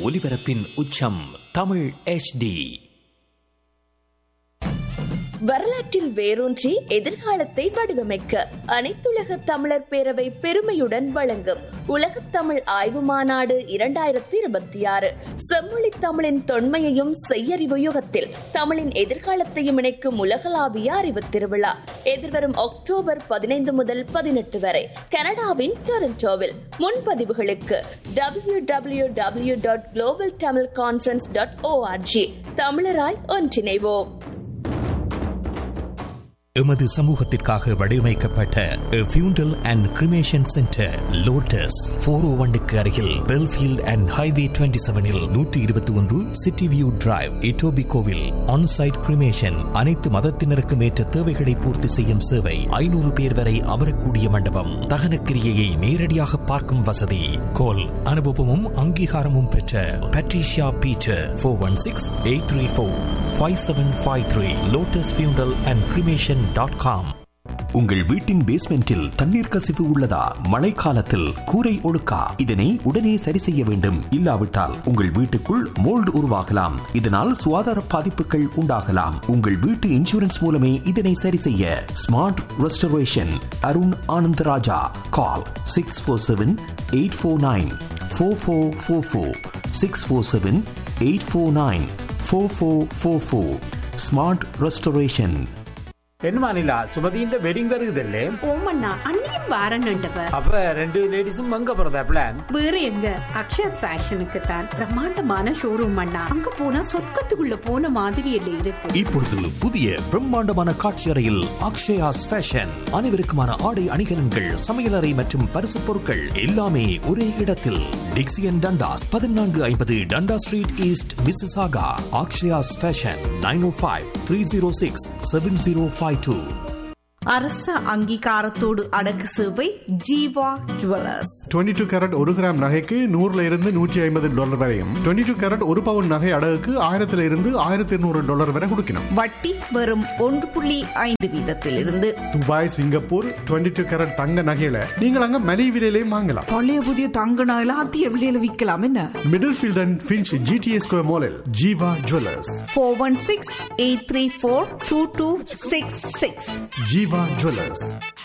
ஒலிபரப்பின் உச்சம் தமிழ் HD. வரலாற்றில் வேரூன்றி எதிர்காலத்தை வடிவமைக்க அனைத்துலக தமிழர் பேரவை பெருமையுடன் வழங்கும் உலகத் தமிழ் ஆய்வு மாநாடு 2026 செம்மொழி தமிழின் தொன்மையையும் செய்யறிவு யுகத்தில் தமிழின் எதிர்காலத்தையும் இணைக்கும் உலகளாவிய அறிவு திருவிழா எதிர்வரும் அக்டோபர் 15 முதல் 18 வரை கனடாவின் டொரண்டோவில். முன்பதிவுகளுக்கு www.globaltamilconference.org. தமிழராய் ஒன்றிணைவோம். எமது சமூகத்திற்காக வடிவமைக்கப்பட்ட ஃபியூண்டல் அண்ட் கிரிமேஷன் சென்டர் லோட்டஸ் 401க்கு அருகில் Belfield and highway 27இல் 121 city view drive இட்டோபிகோவில் on-site cremation. அனைத்து மதத்தினருக்கும் ஏற்ற தேவைகளை பூர்த்தி செய்யும் சேவை. 500 பேர் வரை அமரக்கூடிய மண்டபம். தகனக்கிரியையை நேரடியாக பார்க்கும் வசதி. கோல் அனுபவமும் அங்கீகாரமும் பெற்ற பட்ரிஷியா பீட்டர் 416-834-5753 லோட்டஸ் ஃபியூண்டல் அண்ட் கிரிமேஷன். உங்கள் வீட்டின் பேஸ்மெண்டில் தண்ணீர் கசிவு உள்ளதா? மழைக்காலத்தில் கூரை ஒழுக்கா? இதனை உடனே சரி செய்ய வேண்டும். இல்லாவிட்டால் உங்கள் வீட்டுக்குள் மோல்டு உருவாகலாம். இதனால் சுகாதார பாதிப்புகள் உண்டாகலாம். உங்கள் வீட்டு இன்சூரன்ஸ் மூலமே இதனை சரி செய்ய. Smart restoration Arun Anandaraja. கால் 647-849-4444 647-849-4444. Smart restoration. என்னமா நிலா, சுமதியின் வெட்டிங் வருகுதல்லே? ஓமண்ணா அண்ணியும் வாரன்னுண்டவ. அப்ப ரெண்டு லேடிஸும் அங்க போறதா பிளான்? வேற எங்க, அக்ஷயா ஃபேஷனுக்கு தான். பிரம்மாண்டமான ஷோரூம் அண்ணா. அங்க போனா சொர்க்கத்துக்குள்ள போன மாதிரி இல்ல இருக்கு. இப்பொழுது புதிய பிரம்மாண்டமான காட்சி அறையில் அக்ஷயாஸ் ஃபேஷன். அனைவருக்குமான ஆடை அணிகலன்கள், சமையலறை மற்றும் பரிசு பொருட்கள் எல்லாமே ஒரே இடத்தில். டிக்சியன் Dundas 1450 டண்டா street east, Mississauga. Akshaya's fashion 905-306-7052. அரச அங்கீகாரத்தோடு அடக்கு சேவை ஜீவா ஜுவல்லர்ஸ். 22 கேரட் 1 கிராம் நகைக்கு $100 வரையும், 22 கேரட் 1 பவுன் நகை அடகுக்கு $1200 வரை கொடுக்கணும். வட்டி வெறும் 1.5 வீதத்திலிருந்து. துபாய், சிங்கப்பூர் 22 கேரட் தங்க நகையில நீங்கள் அங்க மலிவு விலையிலையும் வாங்கலாம். பழைய புதிய தங்க நகையில அதிக விலையில விற்கலாம். என்ன middle field and Finch GTA square மாலில் ஜீவா ஜுவல்லர்ஸ். 416-834-2266. ஜீவா ஜுவல்லர்ஸ்.